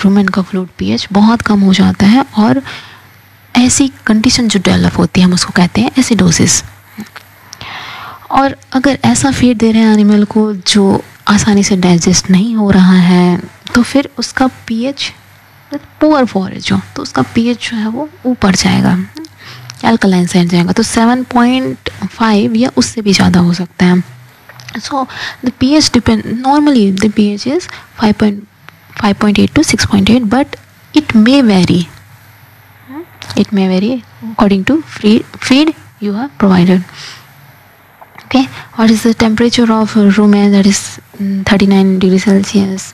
Rumen का fluid pH बहुत कम हो जाता है और ऐसी कंडीशन जो डेवलप होती है हम उसको कहते हैं एसिडोसिस। और अगर ऐसा फीड दे रहे हैं एनिमल को जो आसानी से डाइजेस्ट नहीं हो रहा है तो फिर उसका पीएच पुअर फॉरेज हो तो उसका पीएच जो है वो ऊपर जाएगा, अल्कलाइन साइड जाएगा, तो 7.5 या उससे भी ज़्यादा हो सकता है। So the pH depend normally the pH is 5.8 to 6.8 but it may vary according to feed you are provided. Okay, what is the temperature of rumen? That is 39 degrees Celsius.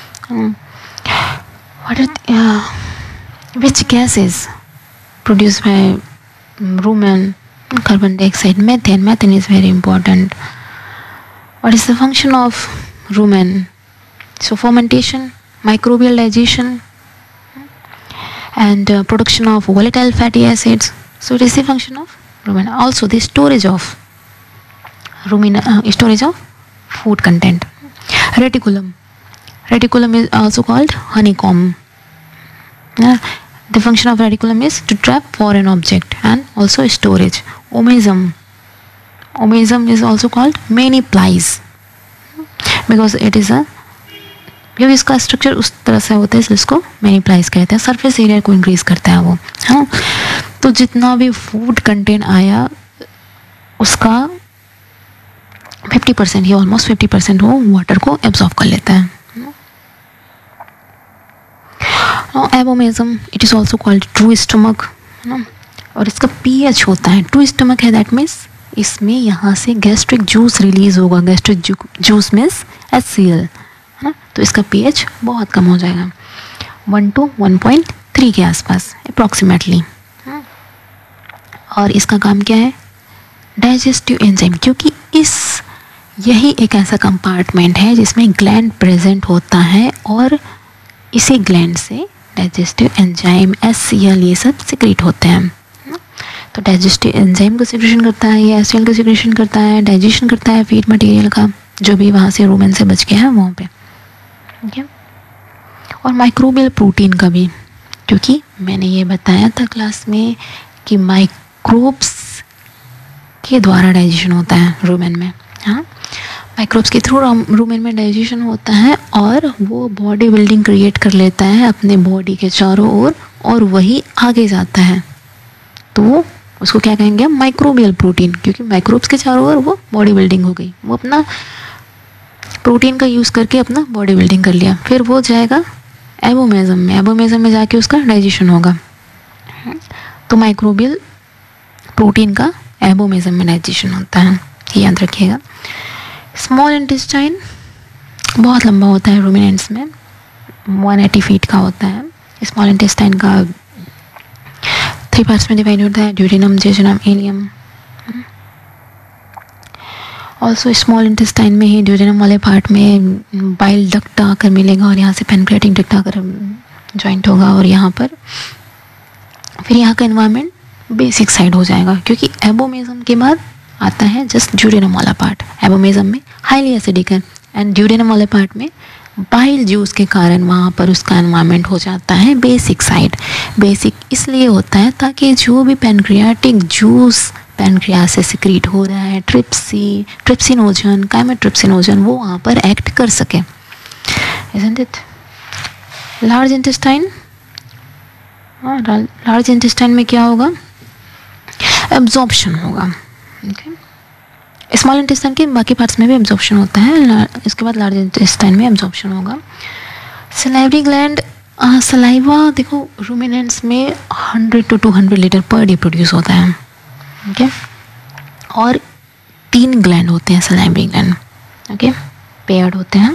Which gases produced by rumen? Carbon dioxide, methane is very important. What is the function of rumen? So fermentation, microbial digestion, and production of volatile fatty acids. So it is the function of rumen. Also the storage of storage of food content. Reticulum is also called honeycomb. The function of reticulum is to trap foreign object and also storage. Omasum is also called many plies because it is a जब इसका structure उस तरह से होता है इसलिए इसको many plies कहते हैं। सरफेस एरिया को इंक्रीज करता है वो, हाँ। तो जितना भी फूड कंटेंट आया उसका 50% या ऑलमोस्ट 50% वो वाटर को एब्जॉर्ब कर लेता है। एबोमेजम it is also called true stomach, और इसका पीएच होता है ट्रू स्टमक है, दैट मीन्स इसमें यहाँ से गैस्ट्रिक जूस रिलीज होगा। गैस्ट्रिक जूस मीन्स HCl, है ना। तो इसका पीएच बहुत कम हो जाएगा 1 to 1.3 के आसपास अप्रॉक्सीमेटली। और इसका काम क्या है? डाइजेस्टिव एंजाइम, क्योंकि यही एक ऐसा कंपार्टमेंट है जिसमें ग्लैंड प्रेजेंट होता है और इसी ग्लैंड से डाइजेस्टिव एंजाइम HCl ये सब सिक्रेट होते हैं। तो डाइजेस्टिव एंजाइम को सिक्रेशन करता है, ये HCl को सिक्रेशन करता है, डाइजेशन करता है फीड मटेरियल का जो भी वहाँ से रूमेन से बच गया है वहाँ पे, ठीक है। और माइक्रोबियल प्रोटीन का भी, क्योंकि मैंने ये बताया था क्लास में कि माइक्रोब्स के द्वारा डाइजेशन होता है रूमेन में, हाँ। माइक्रोब्स के थ्रू रूमेन में डाइजेशन होता है और वो बॉडी बिल्डिंग क्रिएट कर लेता है अपने बॉडी के चारों ओर और वही आगे जाता है। तो उसको क्या कहेंगे? माइक्रोबियल प्रोटीन, क्योंकि माइक्रोब्स के चारों ओर वो बॉडी बिल्डिंग हो गई, वो अपना प्रोटीन का यूज़ करके अपना बॉडी बिल्डिंग कर लिया। फिर वो जाएगा एबोमेजम में जाके उसका डाइजेशन होगा। तो माइक्रोबियल प्रोटीन का एबोमेजम में डाइजेशन होता है, ये याद रखिएगा। स्मॉल इंटेस्टाइन बहुत लंबा होता है रूमिनेंट्स में, 180 फीट का होता है। स्मॉल इंटेस्टाइन का 3 पार्ट्स में डिवाइड होता है, duodenum, jejunum, ilium. Also small intestine में ही ड्यूडेनम वाले पार्ट में बाइल डक्ट आकर मिलेगा और यहाँ से पेनक्रियाटिक डक्ट आकर जॉइंट होगा और यहाँ पर फिर यहाँ का एनवायरनमेंट बेसिक साइड हो जाएगा, क्योंकि एबोमेजम के बाद आता है जस्ट ड्यूडेनम वाला पार्ट। एबोमेजम में हाईली एसिडिक है एंड ड्यूडेनम वाले पार्ट में बाइल जूस के कारण वहाँ पर उसका एनवायरनमेंट हो जाता है बेसिक साइड। बेसिक इसलिए होता है ताकि जो भी पेनक्रियाटिक जूस पेनक्रियास से सिक्रीट हो रहा है, ट्रिप्सिनोजन, काइमोट्रिप्सिनोजन, वो वहाँ पर एक्ट कर सके। Isn't it? Large intestine, large intestine में क्या होगा? एब्जॉर्प्शन होगा। स्मॉल इंटेस्टाइन के बाकी पार्ट्स में भी एब्जॉर्प्शन होता है, इसके बाद लार्ज इंटेस्टाइन में एब्जॉर्प्शन होगा। सलाइवरी ग्लैंड, सलाइवा देखो रूमिनेंट्स में 100 to 200 litre per day produce होता है, ओके। और 3 ग्लैंड होते हैं सलाइवरी ग्लैंड, ओके, पेयर्ड होते हैं।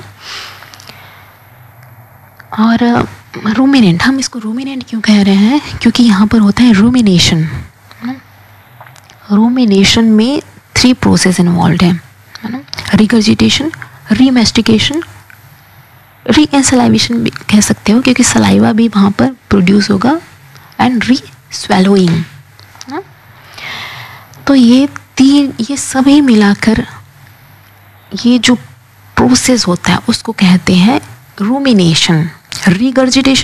और रूमिनेंट, हम इसको रूमिनेंट क्यों कह रहे हैं? क्योंकि यहाँ पर होता है रूमिनेशन। रूमिनेशन में 3 प्रोसेस इन्वॉल्व है ना, रिगर्जिटेशन, रीमेस्टिकेशन, रीएंसलाइवेशन भी कह सकते हो, क्योंकि सलाइवा भी वहाँ पर प्रोड्यूस होगा, एंड री स्वेलोइंग। तो ये सभी मिलाकर ये जो प्रोसेस होता है उसको कहते हैं रूमिनेशन। रिगर्जिटेशन